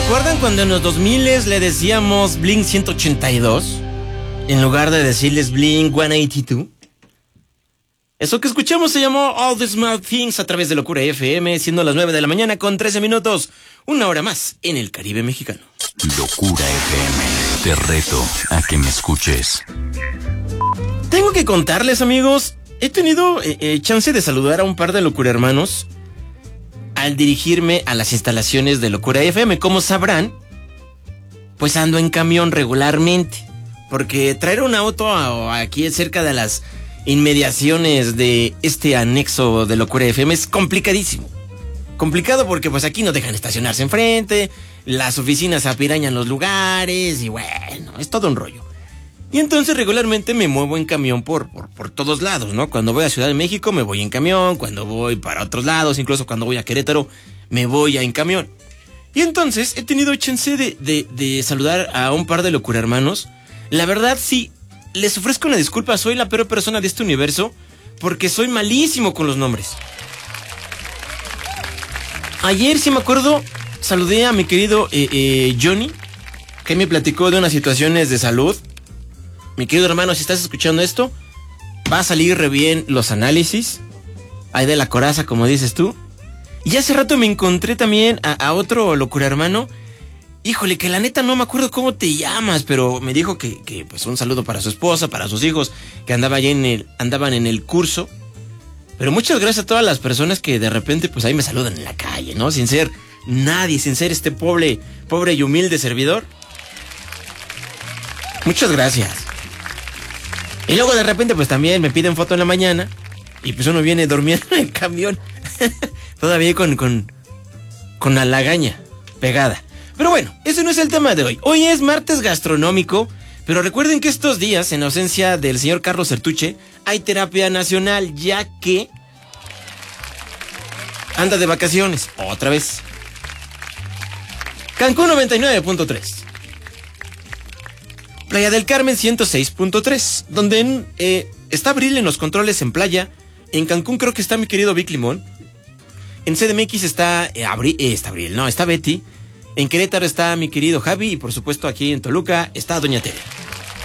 ¿Recuerdan cuando en los 2000 le decíamos Blink 182 en lugar de decirles Blink 182? Eso que escuchamos se llamó All the Small Things a través de Locura FM, siendo las 9 de la mañana con 13 minutos, una hora más en el Caribe mexicano. Locura FM, te reto a que me escuches. Tengo que contarles, amigos, he tenido chance de saludar a un par de Locura hermanos al dirigirme a las instalaciones de Locura FM. Como sabrán, pues ando en camión regularmente, porque traer un auto aquí cerca de las inmediaciones de este anexo de Locura FM es complicadísimo. Complicado porque pues aquí no dejan estacionarse enfrente, las oficinas apirañan los lugares y bueno, es todo un rollo. Y entonces regularmente me muevo en camión por todos lados, ¿no? Cuando voy a Ciudad de México me voy en camión, cuando voy para otros lados, incluso cuando voy a Querétaro me voy en camión. Y entonces he tenido chance de saludar a un par de Locura hermanos. La verdad sí, les ofrezco una disculpa, soy la peor persona de este universo porque soy malísimo con los nombres. Ayer, si me acuerdo, saludé a mi querido Johnny, que me platicó de unas situaciones de salud. Mi querido hermano, si estás escuchando esto, va a salir re bien los análisis. Hay de la coraza, como dices tú. Y hace rato me encontré también a otro Locura hermano. Híjole, que la neta no me acuerdo cómo te llamas, pero me dijo que pues un saludo para su esposa, para sus hijos, que andaban en el curso. Pero muchas gracias a todas las personas que de repente pues ahí me saludan en la calle, ¿no? Sin ser nadie, sin ser este pobre y humilde servidor. Muchas gracias. Y luego de repente pues también me piden foto en la mañana y pues uno viene durmiendo en el camión. Todavía con la lagaña pegada. Pero bueno, ese no es el tema de hoy. Hoy es martes gastronómico, pero recuerden que estos días, en ausencia del señor Carlos Sertuche, hay terapia nacional, ya que anda de vacaciones, otra vez. Cancún 99.3. Playa del Carmen 106.3, donde está Abril en los controles en playa. En Cancún creo que está mi querido Vic Limón. En CDMX está Abril, no, está Betty. En Querétaro está mi querido Javi y por supuesto aquí en Toluca está Doña Tere.